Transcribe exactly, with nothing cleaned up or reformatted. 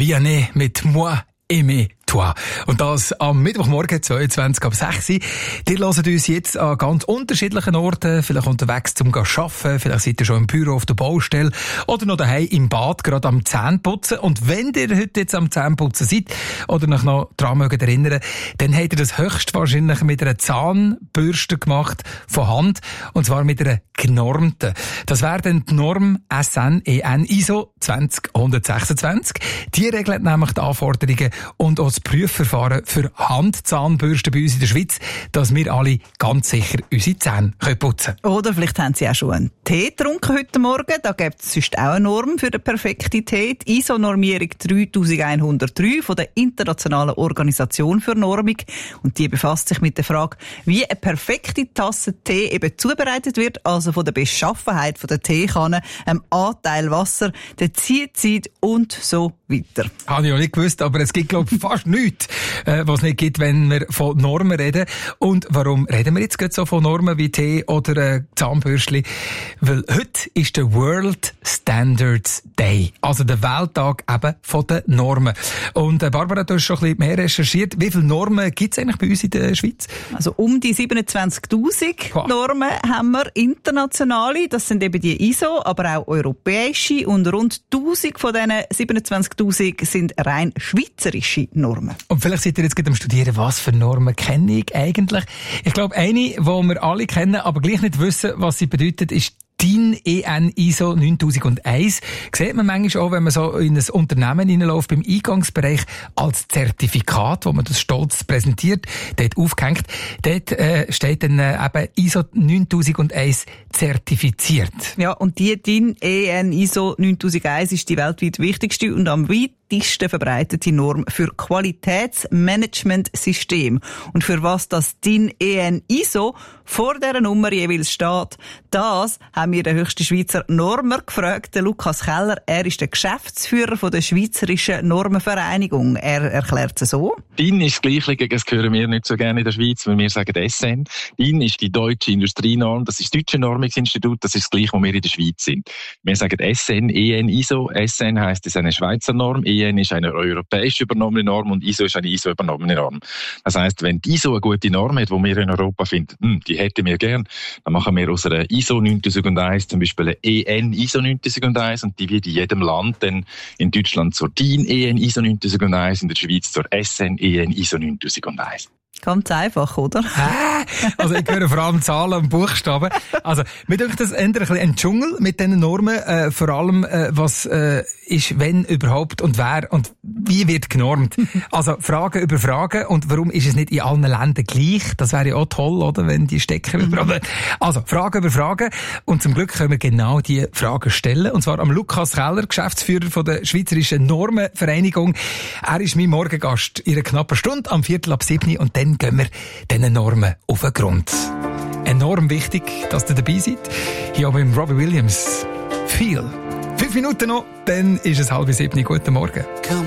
Vianney mit «Moi aimer toi». Und das am Mittwochmorgen, zweiundzwanzig ab sechs. Ihr hört uns jetzt an ganz unterschiedlichen Orten, vielleicht unterwegs zum Arbeiten, vielleicht seid ihr schon im Büro auf der Baustelle oder noch daheim im Bad, gerade am Zähneputzen. Und wenn ihr heute jetzt am Zähneputzen seid oder euch noch daran mögt erinnern, dann habt ihr das höchstwahrscheinlich mit einer Zahnbürste gemacht, von Hand, und zwar mit einer genormten. Das wäre dann die Norm S N E N I S O zwanzig hundertsechsundzwanzig. Die regelt nämlich die Anforderungen und auch das Prüfverfahren für Handzahnbürsten bei uns in der Schweiz, dass wir alle ganz sicher unsere Zähne putzen können. Oder vielleicht haben Sie auch schon einen Tee getrunken heute Morgen. Da gibt es sonst auch eine Norm für den perfekten Tee. Die I S O-Normierung dreitausendeinhundertdrei von der Internationalen Organisation für Normung. Und die befasst sich mit der Frage, wie eine perfekte Tasse Tee eben zubereitet wird, also von der Beschaffenheit von der Teekanne, einem Anteil Wasser, der Ziehzeit und so weiter. Habe ich auch nicht gewusst, aber es gibt, glaube ich, fast nichts, äh, was es nicht gibt, wenn wir von Normen reden. Und warum reden wir jetzt gerade so von Normen wie Tee oder äh, Zahnbürstchen? Weil heute ist der World Standards Day, also der Welttag eben von den Normen. Und äh, Barbara, du hast schon ein bisschen mehr recherchiert. Wie viele Normen gibt es eigentlich bei uns in der Schweiz? Also um die siebenundzwanzigtausend Normen haben wir internationale. Das sind eben die I S O, aber auch europäische. Und rund tausend von diesen siebenundzwanzigtausend sind rein schweizerische Normen. Und vielleicht seid ihr jetzt gerade am Studieren, was für Normen kenne ich eigentlich? Ich glaube, eine, die wir alle kennen, aber gleich nicht wissen, was sie bedeutet, ist D I N E N I S O neuntausendeins. Sieht man manchmal auch, wenn man so in ein Unternehmen hineinläuft, beim Eingangsbereich als Zertifikat, wo man das stolz präsentiert, dort aufgehängt. Dort äh, steht dann äh, eben I S O neuntausendeins zertifiziert. Ja, und die D I N E N I S O neuntausendeins ist die weltweit wichtigste und am weitesten verbreitete Norm für Qualitätsmanagementsystem. Und für was das D I N E N I S O vor dieser Nummer jeweils steht, das haben wir den höchsten Schweizer Normer gefragt, den Lukas Keller. Er ist der Geschäftsführer von der Schweizerischen Normenvereinigung. Er erklärt es so. D I N ist das Gleiche, das hören wir nicht so gerne in der Schweiz, weil wir sagen S N. D I N ist die deutsche Industrienorm, das ist das deutsche Normungsinstitut, das ist das Gleiche, wo wir in der Schweiz sind. Wir sagen S N, E N, I S O. S N heisst, es ist eine Schweizer Norm, E N ist eine europäisch übernommene Norm und I S O ist eine I S O übernommene Norm. Das heisst, wenn die I S O eine gute Norm hat, die wir in Europa finden, hm, die hätten wir gern, dann machen wir aus einer I S O neuntausendeins zum Beispiel eine E N I S O neuntausendeins und die wird in jedem Land dann in Deutschland zur D I N E N I S O neuntausendeins, in der Schweiz zur S N E N I S O neuntausendeins. Ganz einfach, oder? Hä? Also ich höre vor allem Zahlen und Buchstaben. Also mir denkt das eher ein bisschen ein Dschungel mit diesen Normen, äh, vor allem äh, was äh, ist, wenn überhaupt und wer und wie wird genormt. Also Fragen über Fragen und warum ist es nicht in allen Ländern gleich? Das wäre ja auch toll, oder, wenn die Stecker überall. Also Fragen über Fragen und zum Glück können wir genau diese Fragen stellen und zwar am Lukas Keller, Geschäftsführer von der Schweizerischen Normenvereinigung. Er ist mein Morgengast in einer knappen Stunde am Viertel ab sieben und dann gehen wir diesen Normen auf den Grund. Enorm wichtig, dass ihr dabei seid. Hier oben im Robbie Williams. Viel. Fünf Minuten noch, dann ist es halb sieben. Guten Morgen.